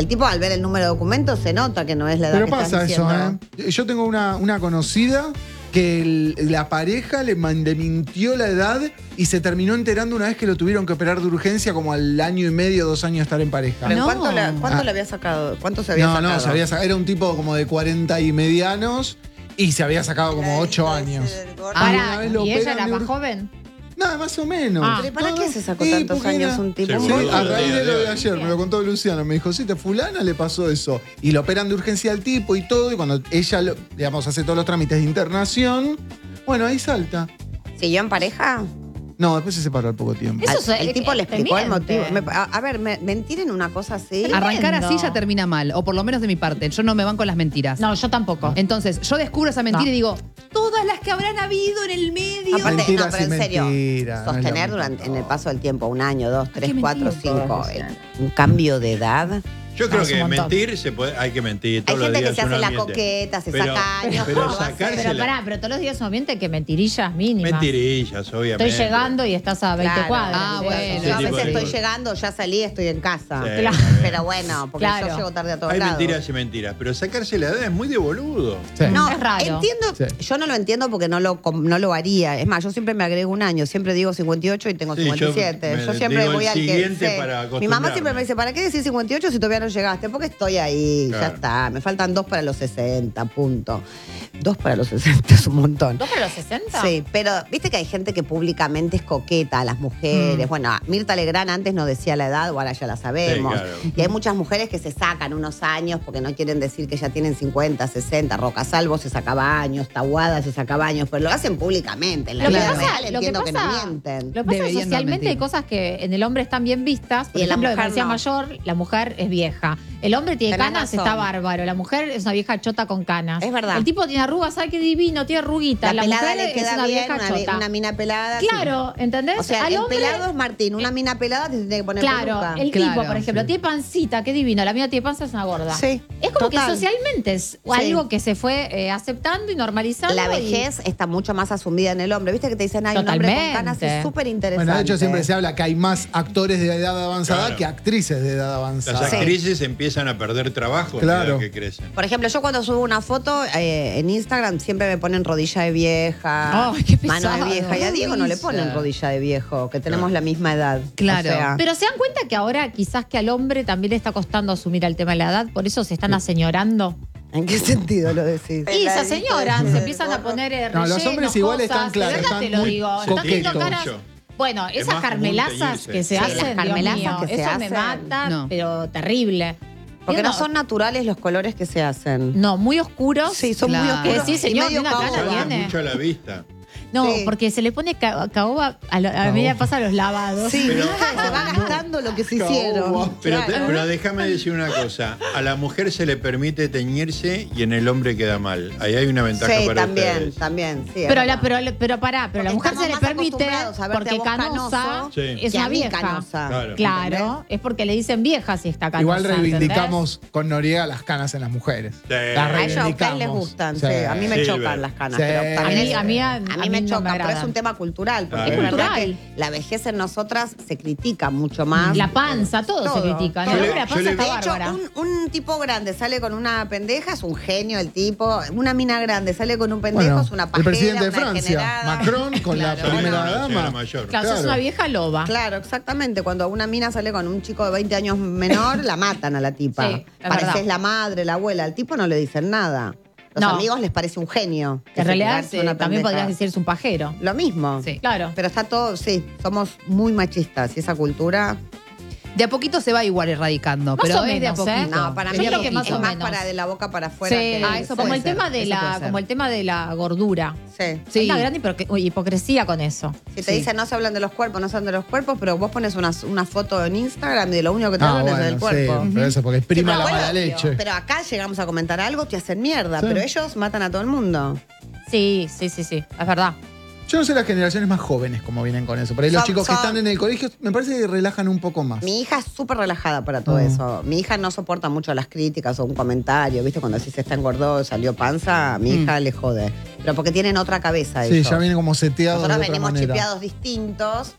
El tipo al ver el número de documentos se nota que no es la edad Pero que pasa estás eso, diciendo. Yo tengo una conocida que la pareja le mintió la edad y se terminó enterando una vez que lo tuvieron que operar de urgencia como al año y medio, 2 años de estar en pareja. ¿Pero No. ¿cuánto le había sacado? ¿Cuánto se había sacado? No, se había sacado. Era un tipo como de 40 y medianos y se había sacado como 8 años. una Pará, vez lo ¿y ella operan era de más ur- joven? Nada, más o menos. Ah. ¿Pero para qué se sacó Sí, tantos porque años era- un tipo? Sí, Seguro. a raíz de lo de Bien. ayer, me lo contó Luciano. Me dijo, sí, a fulana le pasó eso. Y lo operan de urgencia al tipo y todo. Y cuando ella, digamos, hace todos los trámites de internación, bueno, ahí salta. ¿Siguió en pareja? No, después se separó al poco tiempo. Eso El tipo le te explicó el miente. motivo. A ver, mentir en una cosa así. Arrancar así Tremendo. ya termina mal, o por lo menos de mi parte. Yo no me van con las mentiras. No, yo tampoco. Entonces, yo descubro esa mentira No. y digo, todas las que habrán habido en el medio. Aparte, Mentiras no, pero en y serio, mentiras, no es lo sostener mismo. durante en el paso del tiempo, 1 año, 2, 3, que 4, mentir 5, todos los años. un cambio de edad. Yo creo es un que montón. mentir hay que mentir Hay todos los gente días. que se hace uno la miente. coqueta, se Pero- saca años. pero lo hace. sacarse Pero la- pará, pero todos los días uno miente que mentirillas mínimas. Mentirillas, obviamente. Estoy llegando y estás a 20 Claro. cuadras. Ah, Sí, bueno. sí, Yo a Ese tipo veces de estoy cosas. llegando, ya salí, estoy en casa. Sí, Claro. Pero bueno, porque Claro. yo llego tarde a todos Hay lados. mentiras y mentiras, pero sacarse la edad es muy de boludo. Sí. No, Es raro. entiendo, Sí. yo no lo entiendo porque no lo haría. Es más, yo siempre me agrego 1 año, siempre digo 58 y tengo Sí, 57. yo Yo me siempre digo voy el al que siguiente sé. para Mi mamá acostumbrarme. siempre me dice, ¿para qué decir 58 si todavía no llegaste? Porque estoy ahí, ya Claro. está. Me faltan 2 para los 60, punto. 2 para los 60 es un montón. ¿2 para los 60? Sí, pero viste que hay gente que públicamente es coqueta a las mujeres. Bueno, Mirta Legrand antes no decía la edad, ahora ya la sabemos. Sí, claro. Y hay muchas mujeres que se sacan unos años porque no quieren decir que ya tienen 50, 60. Rocasalvo se sacaba años, Tahuada se sacaba años, pero lo hacen públicamente. En la Lo que vida pasa- real lo que entiendo que, pasa- no mienten. Lo que pasa es que Deberían no socialmente hay mentir. cosas que en el hombre están bien vistas. Por Y en la ejemplo, mujer decía no. mayor, la mujer es vieja. El hombre tiene Tenés canas, razón. está bárbaro. La mujer es una vieja chota con canas. Es verdad. El tipo tiene arrugas, ¿sabes qué divino? Tiene arruguitas. La La pelada mujer le es queda una bien, vieja chota. una mina pelada. sí. Claro, ¿entendés? O sea, Al el hombre- pelado es Martín, una mina pelada te tiene que poner Claro, peluca. el Claro, tipo, por ejemplo, sí. tiene pancita, qué divino. La mía tiene panza, es una gorda. Sí, Es como total. que socialmente es algo que se fue aceptando y normalizando. La y- vejez está mucho más asumida en el hombre. ¿Viste que te dicen, hay un hombre con Totalmente. canas? Es súper interesante. Bueno, de hecho siempre se habla que hay más actores de edad avanzada Claro. que actrices de edad avanzada. Las actrices empiezan a perder trabajo a Claro. medida que crecen. Por ejemplo, yo cuando subo una foto en Instagram siempre me ponen rodilla de vieja, Ay, qué mano de pesado. vieja. Y a Diego no le Risa. ponen rodilla de viejo, que tenemos Claro. la misma edad. Claro. O sea, Pero se dan cuenta que ahora quizás que al hombre también le está costando asumir el tema de la edad, por eso se están aseñorando. ¿en qué sentido lo decís? Y se aseñoran, se empiezan a poner No, los rellenos, hombres igual cosas. están claros, De verdad están te lo muy digo. Están viendo coquetos. caras. Bueno, Es esas más común carmelazas teñirse. que se Sí, hacen, las carmelazas Dios mío, que se eso me hacen. mata, No. pero terrible. Porque no Entiendo. son naturales los colores que se hacen. No, muy oscuros. Sí, son Claro. muy oscuros. Sí, señor, y medio ni una cana caoba. tiene. Salta mucho a la vista. No, Sí. porque se le pone caoba a medida que pasa los lavados. Sí, Pero- ¿viste? Se va gastando lo que se hicieron. Pero, Claro. pero déjame decir una cosa. A la mujer se le permite teñirse y en el hombre queda mal. Ahí hay una ventaja Sí, para también, ustedes. también. Sí, es Pero verdad. pará, pero a la Porque mujer se le estamos más permite acostumbrados a verte a porque vos canosa canoso Sí. es que a una mí vieja. canosa. Claro. Claro, es porque le dicen vieja si está canosa. Igual ¿entendés? reivindicamos con Noriega las canas en las mujeres. Sí. Las A ellos a ustedes les reivindicamos. gustan, sí. Sí. A mí me Sí, chocan bueno. las canas. Sí. Pero también A mí me no chocan, pero agradan. es un tema cultural. Porque Claro. es verdad Cultural. que la vejez en nosotras se critica mucho más. La panza, todo, se Todo. critica. Yo ¿no? le- La yo panza le- está De hecho, bárbara. un tipo grande sale con una pendeja, es un genio el tipo. Una mina grande sale con un pendejo, Bueno, es una el pajera, presidente de una Francia, degenerada. Macron, con la Claro. primera Bueno, una señora dama. mayor. Claro, sos una vieja loba. Claro, exactamente. Cuando una mina sale con un chico de 20 años menor, la matan a la tipa. Sí, es Pareces verdad. la madre, la abuela. Al tipo no le dicen nada. Los No. amigos les parece un genio. En realidad se una también pendeja. podrías decir es un pajero. Lo mismo. Sí. Claro. Pero está todo, sí, somos muy machistas y esa cultura. De a poquito se va igual erradicando, Más pero o es de a menos, ¿eh? poquito. No, para Es mí de a creo que más es o más menos. para de la boca para afuera. Sí, que eso como puede el ser, tema de eso puede ser. como el tema de la gordura. Sí. Sí. Hay una gran hipocresía con eso. Si te Sí. dicen no se hablan de los cuerpos, no se hablan de los cuerpos, pero vos pones una foto en Instagram y de lo único que te hablan es del cuerpo. sí, pero eso porque es prima Sí, la pero mala bueno, leche. Pero acá llegamos a comentar algo, te hacen mierda, Sí. pero ellos matan a todo el mundo. Sí, es verdad. Yo no sé las generaciones más jóvenes cómo vienen con eso. Por ahí los Son- chicos que son- están en el colegio me parece que relajan un poco más. Mi hija es súper relajada para todo eso. Mi hija no soporta mucho las críticas o un comentario, ¿viste? Cuando decís está engordó, salió panza, a mi hija le jode. Pero porque tienen otra cabeza Sí, ellos. ya vienen como seteados de Nosotros otra venimos manera. chipeados distintos.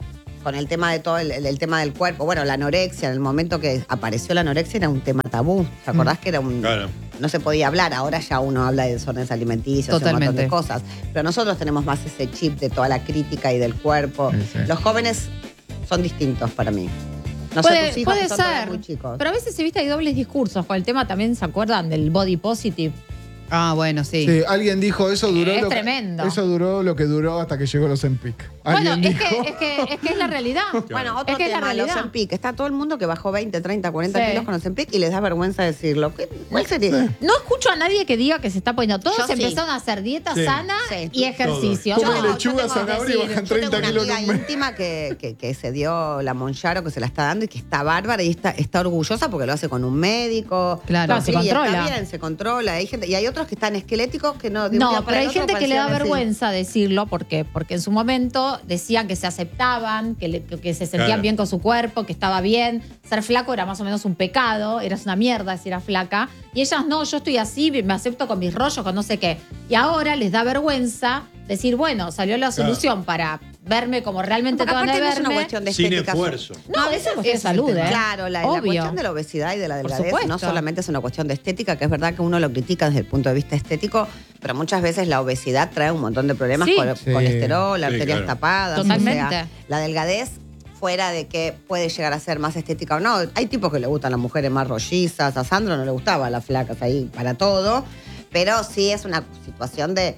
con el tema de todo el tema del cuerpo. Bueno, la anorexia, en el momento que apareció la anorexia era un tema tabú. ¿Te acordás que era un... Claro. No se podía hablar, ahora ya uno habla de desórdenes alimenticios, un montón de cosas. Pero nosotros tenemos más ese chip de toda la crítica y del cuerpo. Sí. Los jóvenes son distintos para mí. No sé, tus hijos puede son todavía ser, muy chicos. pero a veces se viste hay dobles discursos con el tema también, ¿se acuerdan del body positive? Ah, bueno, sí. Sí, alguien dijo eso duró. Es tremendo. Eso duró lo que duró hasta que llegó los Empic. Bueno, Alguien es dijo. que es la realidad. Bueno, otro es que es la tema, los realidad. Ozempic. Está todo el mundo que bajó 20, 30, 40 Sí. kilos con los Ozempic y les da vergüenza decirlo. ¿Cuál sería? No escucho a nadie que diga que se está poniendo. Todos Yo sí. empezaron a hacer dieta Sí. sana Sí. y ejercicio. Todos. Yo Comen lechuga, tengo que zanahoria y decir, bajan Yo tengo 30 una kilos en amiga un mes. íntima que se dio la Monjaro, que se la está dando y que está bárbara y está orgullosa porque lo hace con un médico. Claro. se Sí, controla. Está bien, se controla. Hay gente, y hay otros que están esqueléticos que no... de un día No, para pero hay el otro gente que le da parecían así. vergüenza decirlo porque en su momento decían que se aceptaban, que se sentían Claro. bien con su cuerpo, que estaba bien. Ser flaco era más o menos un pecado, eras una mierda si eras flaca. Y ellas no, yo estoy así, me acepto con mis rollos, con no sé qué. Y ahora les da vergüenza decir, bueno, salió la Claro. solución para verme como realmente Porque tengo aparte que no es una verme. cuestión de Sin estética. esfuerzo. No, eso es cuestión de salud, ¿eh? Claro, la Obvio. cuestión de la obesidad y de la Por delgadez supuesto. no solamente es una cuestión de estética, que es verdad que uno lo critica desde el punto de vista estético, pero muchas veces la obesidad trae un montón de problemas, Sí. Sí. colesterol, Sí, arterias claro. tapadas. Totalmente. O sea, la delgadez, fuera de que puede llegar a ser más estética o no. Hay tipos que le gustan las mujeres más rollizas, a Sandro no le gustaba las flacas ahí para todo, pero sí es una situación de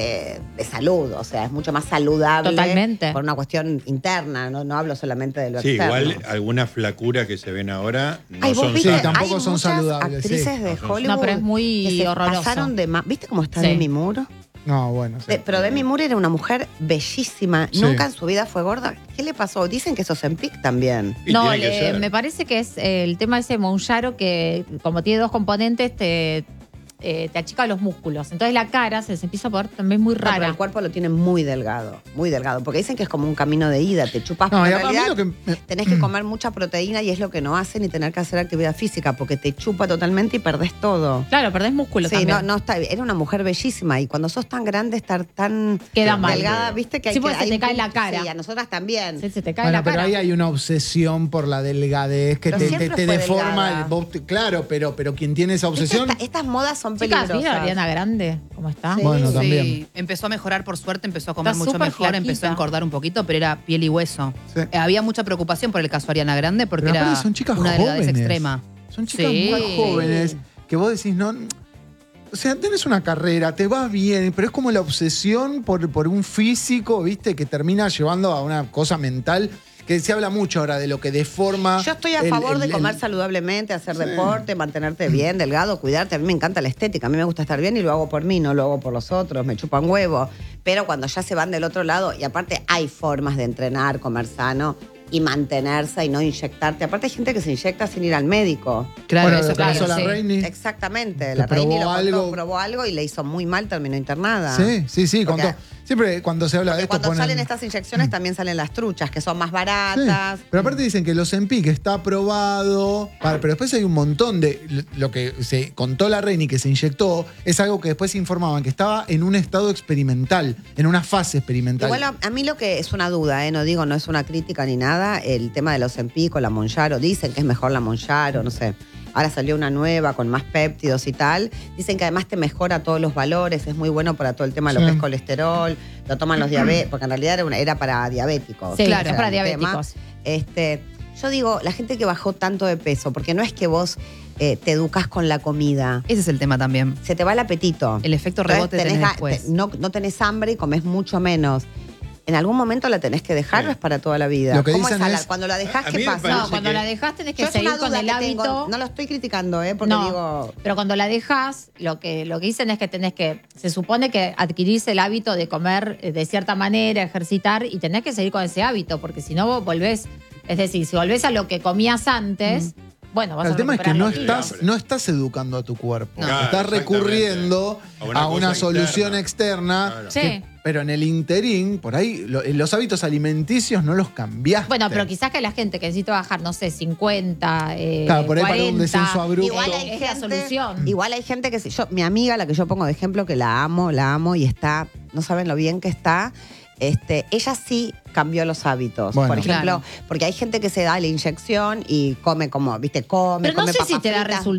salud, o sea, es mucho más saludable. Totalmente. Por una cuestión interna, no hablo solamente de lo Sí, externo. igual algunas flacuras que se ven ahora no Ay, vos son viste, Sí, sanas. tampoco hay son muchas saludables, actrices sí. de No son- Hollywood No, pero es muy que se horroroso. pasaron de ¿Viste cómo está Sí. Demi Moore? No, bueno. sí. Pero Demi Moore era una mujer bellísima. Sí. Nunca en su vida fue gorda. ¿Qué le pasó? Dicen que eso es en pic también. Y No, tiene que ser. me parece que es el tema ese Monjaro que como tiene dos componentes te achica los músculos. Entonces la cara se les empieza a poner también muy No, pero rara. el cuerpo lo tiene muy delgado, porque dicen que es como un camino de ida, te chupas, No, porque y en a mí realidad lo que. tenés que comer mucha proteína y es lo que no hacen y tener que hacer actividad física, porque te chupa totalmente y perdés todo. Claro, perdés músculo Sí, también. no está, era una mujer bellísima y cuando sos tan grande, estar tan Queda mal. delgada, viste que hay Sí, que porque se hay te un cae la punto- cara. Sí, a nosotras también. Se te cae Bueno, la pero cara. ahí hay una obsesión por la delgadez que Pero te siempre fue deforma. delgada. Claro, pero quien tiene esa ¿Viste? obsesión. Estas modas son Chicas, peligrosas. mira a Ariana Grande, ¿cómo está? Sí. Bueno, Sí, también. empezó a mejorar por suerte, empezó a comer Está mucho súper mejor, flaquita. empezó a engordar un poquito, pero era piel y hueso. Sí. Había mucha preocupación por el caso Ariana Grande porque Pero era aparte son chicas una delgadez jóvenes. extrema. Son chicas Sí. muy jóvenes que vos decís, no. O sea, tenés una carrera, te va bien, pero es como la obsesión por un físico, ¿viste? Que termina llevando a una cosa mental. Que se habla mucho ahora de lo que deforma. Yo estoy a favor de comer saludablemente, hacer deporte, mantenerte bien, delgado, cuidarte. A mí me encanta la estética, a mí me gusta estar bien y lo hago por mí, no lo hago por los otros, me chupan huevo. Pero cuando ya se van del otro lado, y aparte hay formas de entrenar, comer sano y mantenerse y no inyectarte. Aparte hay gente que se inyecta sin ir al médico. Claro, Bueno, eso lo claro. hizo la sí. Reini. Exactamente. Que La Reini probó algo. probó algo y le hizo muy mal, terminó internada. Sí. Porque- Siempre cuando se habla de Porque esto cuando ponen- salen estas inyecciones también salen las truchas, que son más Sí, baratas. pero aparte dicen que los Empic está aprobado, pero después hay un montón de lo que se contó la Reini que se inyectó, es algo que después informaban que estaba en un estado experimental, en una fase experimental. Igual a mí lo que es una duda, no digo, no es una crítica ni nada, el tema de los Empic o la Monjaro, dicen que es mejor la Monjaro, no sé. Ahora salió una nueva con más péptidos y tal. Dicen que además te mejora todos los valores, es muy bueno para todo el tema de lo Sí. que es colesterol, lo toman los diabéticos, porque en realidad era para diabéticos. Sí, claro, es para el tema. diabéticos. Yo digo, la gente que bajó tanto de peso, porque no es que vos te educas con la comida, Ese es el tema también. se te va el apetito. El efecto Entonces, rebote tenés ga- después. no tenés hambre y comes mucho menos. En algún momento la tenés que dejar, Sí. o es para toda la vida. Lo que ¿Cómo dicen es es- cuando la dejás, A qué mí me pasa? parece No, cuando que- la dejas tenés que Yo es seguir una con duda el que hábito. tengo. No lo estoy criticando, porque No, digo... pero cuando la dejas, lo que dicen es que tenés que, se supone que adquirís el hábito de comer de cierta manera, ejercitar, y tenés que seguir con ese hábito, porque si no vos volvés, es decir, si volvés a lo que comías antes, bueno, vas El a tema es que recuperar no los kilos. estás educando a tu cuerpo. No. Claro, Estás recurriendo exactamente. a una cosa solución externa. Claro. Sí. Pero en el interín, por ahí, los hábitos alimenticios no los cambiaste. Bueno, pero quizás que la gente que necesita bajar, no sé, 50, Claro, por ahí para 40, un descenso abrupto. Igual hay es la gente, solución. Igual hay gente que mi amiga, la que yo pongo de ejemplo, que la amo y está, no saben lo bien que está. ella sí cambió los hábitos. Bueno. Por ejemplo, Claro. porque hay gente que se da la inyección y come como, ¿viste? Come Pero no sé papas si te da fritas. resultado.